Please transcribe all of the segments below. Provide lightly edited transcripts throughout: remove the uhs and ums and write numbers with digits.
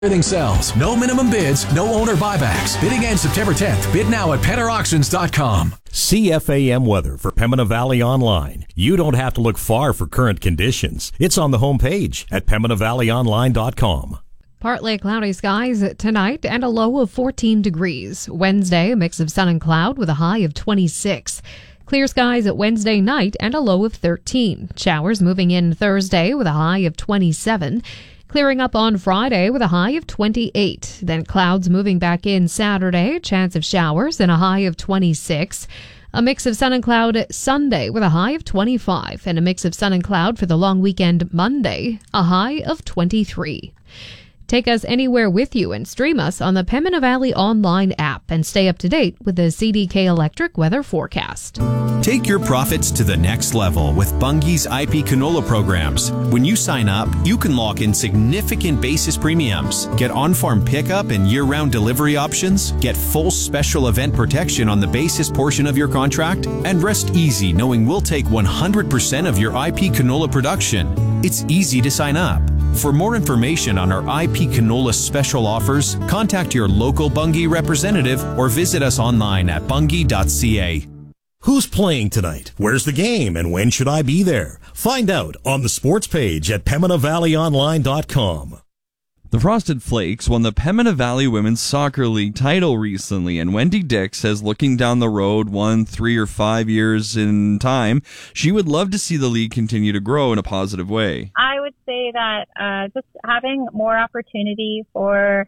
Everything sells. No minimum bids, no owner buybacks. Bidding ends September 10th. Bid now at PennerAuctions.com. CFAM weather for Pembina Valley Online. You don't have to look far for current conditions. It's on the homepage at PembinaValleyOnline.com. Partly cloudy skies tonight and a low of 14 degrees. Wednesday, a mix of sun and cloud with a high of 26. Clear skies at Wednesday night and a low of 13. Showers moving in Thursday with a high of 27. Clearing up on Friday with a high of 28. Then clouds moving back in Saturday, chance of showers and a high of 26. A mix of sun and cloud Sunday with a high of 25. And a mix of sun and cloud for the long weekend Monday, a high of 23. Take us anywhere with you and stream us on the Pembina Valley Online app and stay up to date with the CDK Electric weather forecast. Take your profits to the next level with Bunge's IP canola programs. When you sign up, you can lock in significant basis premiums, get on-farm pickup and year-round delivery options, get full special event protection on the basis portion of your contract, and rest easy knowing we'll take 100% of your IP canola production. It's easy to sign up. For more information on our IP canola special offers, contact your local Bunge representative or visit us online at bunge.ca. Who's playing tonight? Where's the game? And when should I be there? Find out on the sports page at PembinaValleyOnline.com. The Frosted Flakes won the Pembina Valley Women's Soccer League title recently, and Wendy Dick says looking down the road 1, 3, or 5 years in time, she would love to see the league continue to grow in a positive way. I would say that just having more opportunity for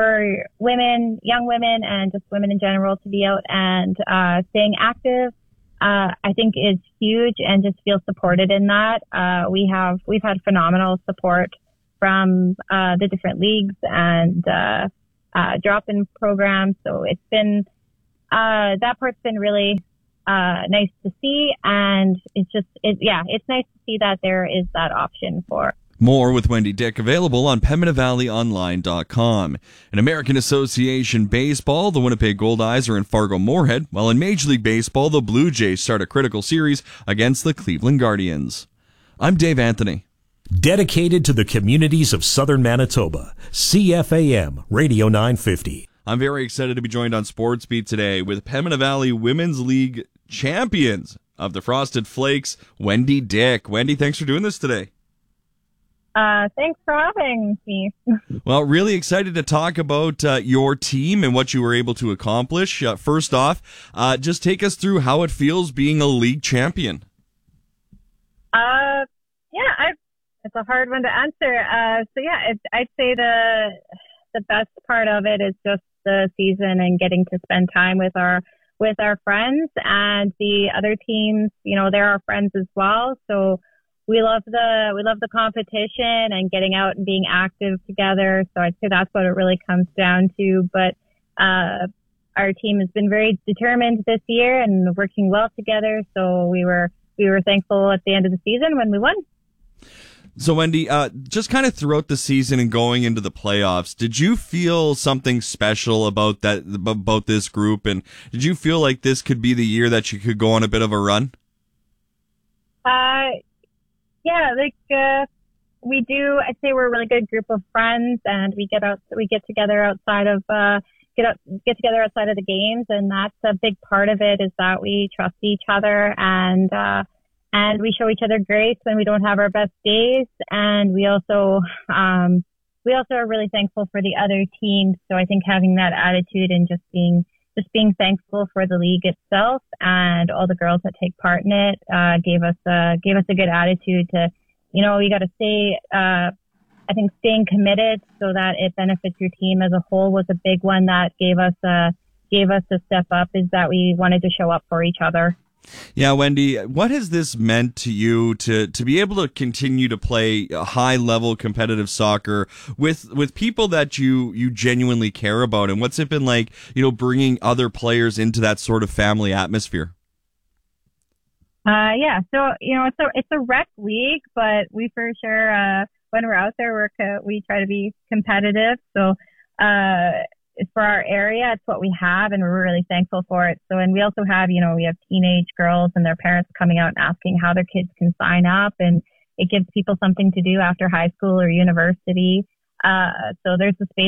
women, young women, and just women in general to be out and staying active, I think is huge, and just feel supported in that. We've had phenomenal support from the different leagues and drop-in programs. So it's been that part's been really nice to see, and it's nice to see that there is that option for. More with Wendy Dick available on PembinaValleyOnline.com. In American Association Baseball, the Winnipeg Goldeyes are in Fargo-Moorhead, while in Major League Baseball, the Blue Jays start a critical series against the Cleveland Guardians. I'm Dave Anthony. Dedicated to the communities of southern Manitoba, CFAM Radio 950. I'm very excited to be joined on Sports Beat today with Pembina Valley Women's League champions of the Frosted Flakes, Wendy Dick. Wendy, thanks for doing this today. Thanks for having me. Well, really excited to talk about your team and what you were able to accomplish. First off, just take us through how it feels being a league champion. It's a hard one to answer. I'd say the best part of it is just the season and getting to spend time with our friends, and the other teams. You know, they're our friends as well. So we love the competition and getting out and being active together. So I'd say that's what it really comes down to. But our team has been very determined this year and working well together. So we were thankful at the end of the season when we won. So, Wendy, just kind of throughout the season and going into the playoffs, did you feel something special about this group? And did you feel like this could be the year that you could go on a bit of a run? We do. I'd say we're a really good group of friends, and we get together outside of the games, and that's a big part of it, is that we trust each other, and we show each other grace when we don't have our best days, and we also are really thankful for the other teams. So I think having that attitude and just being thankful for the league itself and all the girls that take part in it gave us a good attitude to, you know, you got to stay. I think staying committed so that it benefits your team as a whole was a big one that gave us a step up, is that we wanted to show up for each other. Yeah, Wendy, what has this meant to you to be able to continue to play high-level competitive soccer with people that you genuinely care about? And what's it been like, you know, bringing other players into that sort of family atmosphere? So, you know, it's a rec league, but we for sure, when we're out there, we try to be competitive. So, for our area, it's what we have, and we're really thankful for it. So, and we also have, you know, we have teenage girls and their parents coming out and asking how their kids can sign up, and it gives people something to do after high school or university. So there's a space